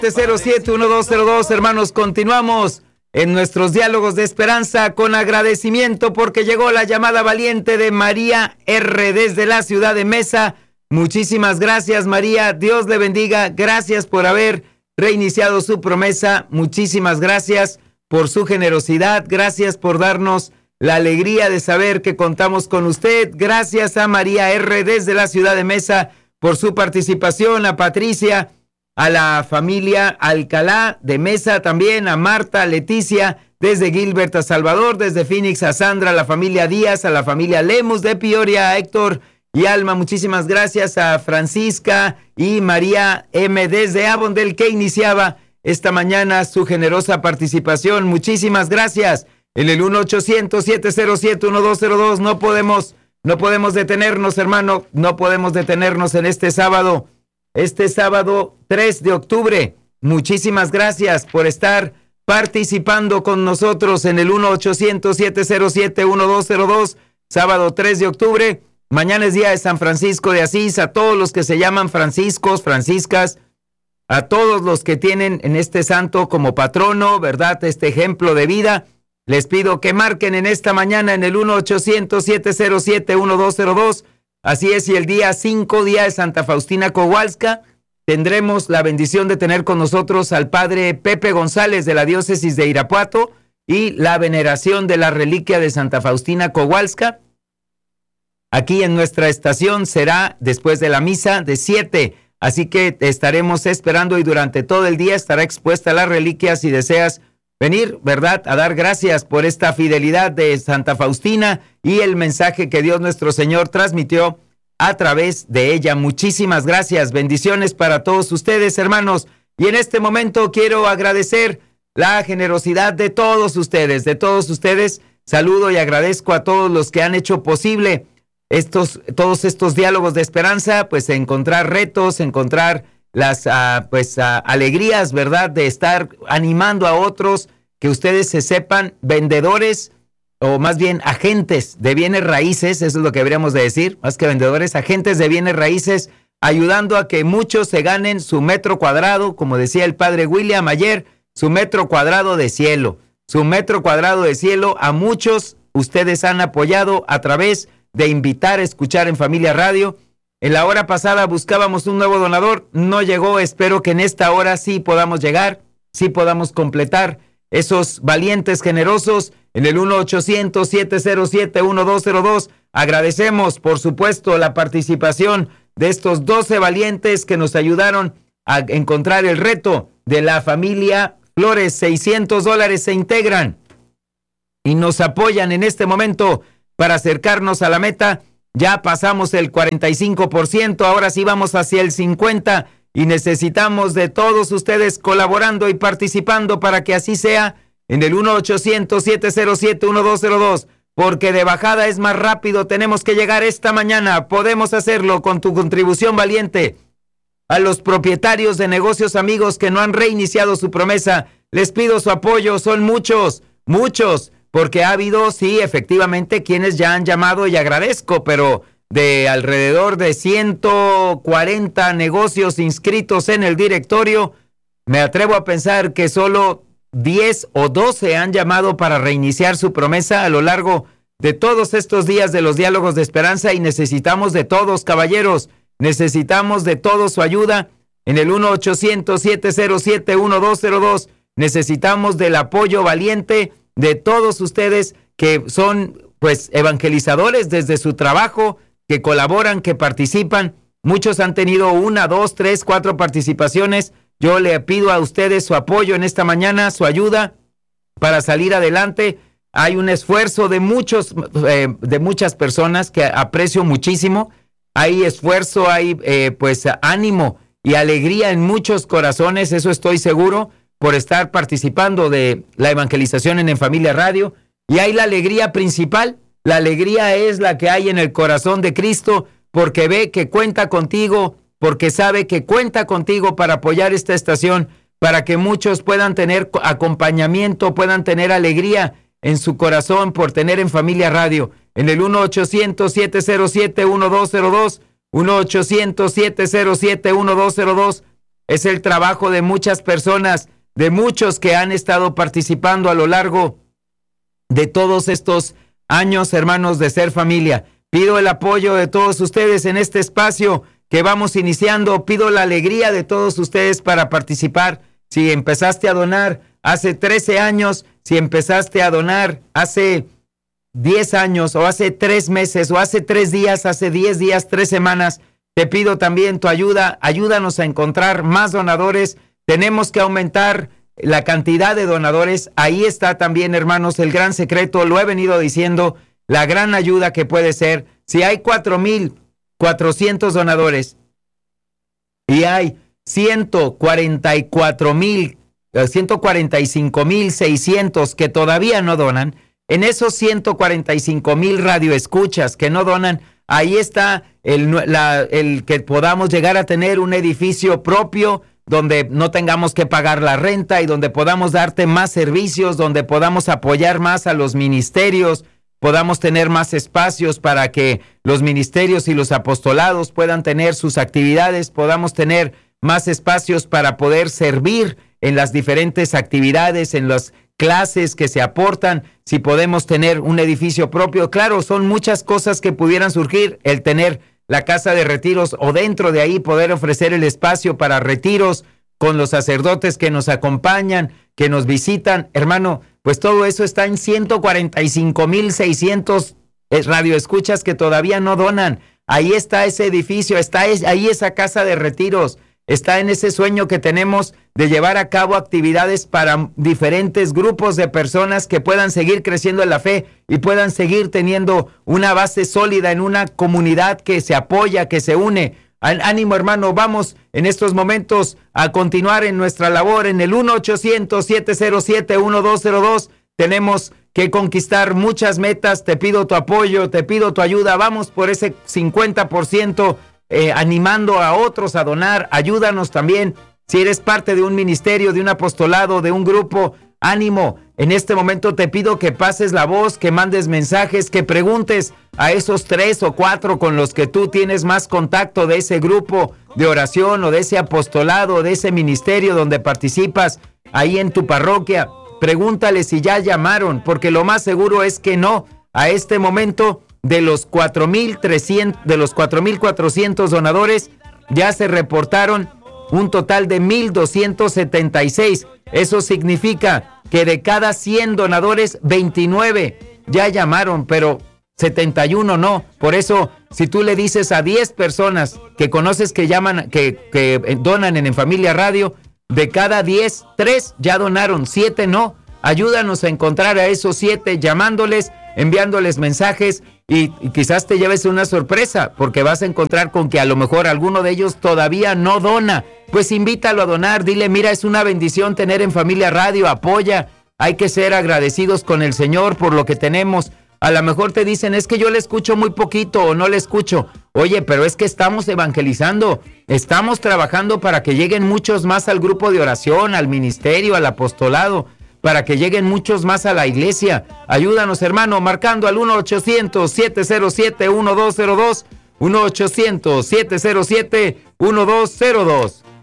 071202, hermanos, continuamos en nuestros diálogos de esperanza con agradecimiento porque llegó la llamada valiente de María R. desde la ciudad de Mesa. Muchísimas gracias, María, Dios le bendiga, gracias por haber reiniciado su promesa, muchísimas gracias por su generosidad, gracias por darnos la alegría de saber que contamos con usted, gracias a María R. desde la ciudad de Mesa por su participación, a Patricia, a la familia Alcalá de Mesa también, a Marta, Leticia, desde Gilbert a Salvador, desde Phoenix a Sandra, a la familia Díaz, a la familia Lemus de Peoria, a Héctor y Alma, muchísimas gracias, a Francisca y María M. desde Avondale, que iniciaba esta mañana su generosa participación, muchísimas gracias. En el 1-800-707-1202 no podemos detenernos, hermano, no podemos detenernos en este sábado 3 de octubre. Muchísimas gracias por estar participando con nosotros en el 1-800-707-1202, sábado 3 de octubre. Mañana es día de San Francisco de Asís. A todos los que se llaman franciscos, franciscas, a todos los que tienen en este santo como patrono, ¿verdad?, este ejemplo de vida, les pido que marquen en esta mañana en el 1-800-707-1202. Así es, y el día 5, día de Santa Faustina Kowalska, tendremos la bendición de tener con nosotros al padre Pepe González de la diócesis de Irapuato y la veneración de la reliquia de Santa Faustina Kowalska. Aquí en nuestra estación será después de la misa de 7, así que te estaremos esperando y durante todo el día estará expuesta la reliquia si deseas venir, ¿verdad?, a dar gracias por esta fidelidad de Santa Faustina y el mensaje que Dios nuestro Señor transmitió a través de ella. Muchísimas gracias, bendiciones para todos ustedes, hermanos. Y en este momento quiero agradecer la generosidad de todos ustedes, Saludo y agradezco a todos los que han hecho posible todos estos diálogos de esperanza, pues encontrar retos, encontrar las alegrías, ¿verdad?, de estar animando a otros, que ustedes se sepan vendedores, o más bien agentes de bienes raíces, eso es lo que deberíamos de decir, más que vendedores, agentes de bienes raíces, ayudando a que muchos se ganen su metro cuadrado, como decía el padre William ayer, su metro cuadrado de cielo, a muchos ustedes han apoyado a través de invitar a escuchar en Familia Radio. En la hora pasada buscábamos un nuevo donador, no llegó, espero que en esta hora sí podamos llegar, sí podamos completar esos valientes generosos en el 1-800-707-1202. Agradecemos, por supuesto, la participación de estos 12 valientes que nos ayudaron a encontrar el reto de la familia Flores. $600 se integran y nos apoyan en este momento para acercarnos a la meta. Ya pasamos el 45%, ahora sí vamos hacia el 50% y necesitamos de todos ustedes colaborando y participando para que así sea en el 1-800-707-1202, porque de bajada es más rápido, tenemos que llegar esta mañana, podemos hacerlo con tu contribución valiente. A los propietarios de negocios amigos que no han reiniciado su promesa, les pido su apoyo, son muchos, porque ha habido, sí, efectivamente, quienes ya han llamado y agradezco, pero de alrededor de 140 negocios inscritos en el directorio, me atrevo a pensar que solo 10 o 12 han llamado para reiniciar su promesa a lo largo de todos estos días de los diálogos de esperanza, y necesitamos de todos, caballeros, necesitamos de todos su ayuda en el 1-800-707-1202, necesitamos del apoyo valiente de todos ustedes que son pues evangelizadores desde su trabajo, que colaboran, que participan. Muchos han tenido 1, 2, 3, 4 participaciones. Yo le pido a ustedes su apoyo en esta mañana, su ayuda para salir adelante. Hay un esfuerzo de muchas personas que aprecio muchísimo. Hay esfuerzo, hay ánimo y alegría en muchos corazones, eso estoy seguro, por estar participando de la evangelización en Familia Radio. Y hay la alegría principal. La alegría es la que hay en el corazón de Cristo, porque ve que cuenta contigo, porque sabe que cuenta contigo para apoyar esta estación, para que muchos puedan tener acompañamiento, puedan tener alegría en su corazón por tener en Familia Radio. En el 1-800-707-1202, 1-800-707-1202, es el trabajo de muchas personas, de muchos que han estado participando a lo largo de todos estos años, hermanos, de Ser Familia. Pido el apoyo de todos ustedes en este espacio que vamos iniciando. Pido la alegría de todos ustedes para participar. Si empezaste a donar hace 13 años, si empezaste a donar hace 10 años, o hace 3 meses, o hace 3 días, hace 10 días, 3 semanas, te pido también tu ayuda. Ayúdanos a encontrar más donadores. Tenemos que aumentar la cantidad de donadores. Ahí está también, hermanos, el gran secreto. Lo he venido diciendo, la gran ayuda que puede ser. Si hay 4,400 donadores y hay 145,600 que todavía no donan, en esos 145,000 radioescuchas que no donan, ahí está el que podamos llegar a tener un edificio propio donde no tengamos que pagar la renta y donde podamos darte más servicios, donde podamos apoyar más a los ministerios, podamos tener más espacios para que los ministerios y los apostolados puedan tener sus actividades, podamos tener más espacios para poder servir en las diferentes actividades, en las clases que se aportan, si podemos tener un edificio propio. Claro, son muchas cosas que pudieran surgir, el tener la casa de retiros o dentro de ahí poder ofrecer el espacio para retiros con los sacerdotes que nos acompañan, que nos visitan. Hermano, pues todo eso está en 145,600 radioescuchas que todavía no donan. Ahí está ese edificio, está ahí esa casa de retiros. Está en ese sueño que tenemos de llevar a cabo actividades para diferentes grupos de personas que puedan seguir creciendo en la fe y puedan seguir teniendo una base sólida en una comunidad que se apoya, que se une. Ánimo, hermano, vamos en estos momentos a continuar en nuestra labor en el 1-800-707-1202. Tenemos que conquistar muchas metas. Te pido tu apoyo, te pido tu ayuda. Vamos por ese 50%. Animando a otros a donar. Ayúdanos también. Si eres parte de un ministerio, de un apostolado, de un grupo, ánimo. En este momento te pido que pases la voz, que mandes mensajes, que preguntes a esos 3 o 4 con los que tú tienes más contacto de ese grupo de oración o de ese apostolado, de ese ministerio donde participas ahí en tu parroquia. Pregúntale si ya llamaron, porque lo más seguro es que no. A este momento, de los 4,400 donadores, ya se reportaron un total de 1,276. Eso significa que de cada 100 donadores, 29 ya llamaron, pero 71 no. Por eso, si tú le dices a 10 personas que conoces que llaman, que donan en Familia Radio, de cada 10, 3 ya donaron, 7 no. Ayúdanos a encontrar a esos 7 llamándoles, enviándoles mensajes y quizás te lleves una sorpresa porque vas a encontrar con que a lo mejor alguno de ellos todavía no dona. Pues invítalo a donar, dile, mira, es una bendición tener en Familia Radio, apoya, hay que ser agradecidos con el Señor por lo que tenemos. A lo mejor te dicen, es que yo le escucho muy poquito o no le escucho. Oye, pero es que estamos evangelizando, estamos trabajando para que lleguen muchos más al grupo de oración, al ministerio, al apostolado, para que lleguen muchos más a la iglesia. Ayúdanos, hermano, marcando al 1-800-707-1202, 1-800-707-1202.